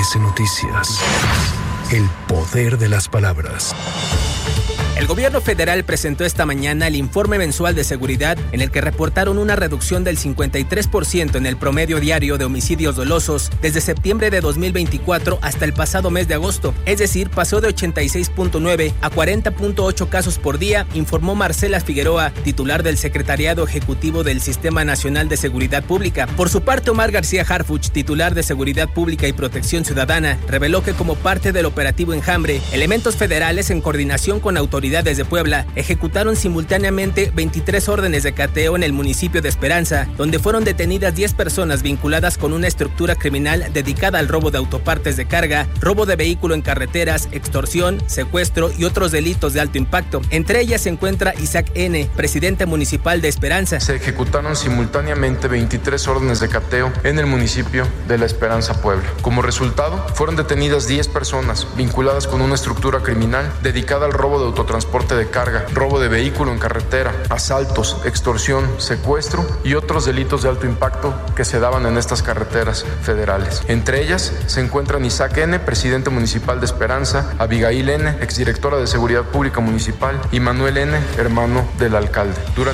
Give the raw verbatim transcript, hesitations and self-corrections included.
M S Noticias. El poder de las palabras. El gobierno federal presentó esta mañana el informe mensual de seguridad en el que reportaron una reducción del cincuenta y tres por ciento en el promedio diario de homicidios dolosos desde septiembre de dos mil veinticuatro hasta el pasado mes de agosto. Es decir, pasó de ochenta y seis punto nueve a cuarenta punto ocho casos por día, informó Marcela Figueroa, titular del Secretariado Ejecutivo del Sistema Nacional de Seguridad Pública. Por su parte, Omar García Harfuch, titular de Seguridad Pública y Protección Ciudadana, reveló que como parte del operativo Enjambre, elementos federales en coordinación con autoridades de Puebla ejecutaron simultáneamente veintitrés órdenes de cateo en el municipio de Esperanza, donde fueron detenidas diez personas vinculadas con una estructura criminal dedicada al robo de autopartes de carga, robo de vehículo en carreteras, extorsión, secuestro y otros delitos de alto impacto. Entre ellas se encuentra Isaac N., presidente municipal de Esperanza. Se ejecutaron simultáneamente veintitrés órdenes de cateo en el municipio de La Esperanza, Puebla. Como resultado, fueron detenidas diez personas vinculadas con una estructura criminal dedicada al robo de autotransporte transporte de carga, robo de vehículo en carretera, asaltos, extorsión, secuestro y otros delitos de alto impacto que se daban en estas carreteras federales. Entre ellas se encuentran Isaac N., presidente municipal de Esperanza, Abigail N., exdirectora de Seguridad Pública Municipal, y Manuel N., hermano del alcalde. Durante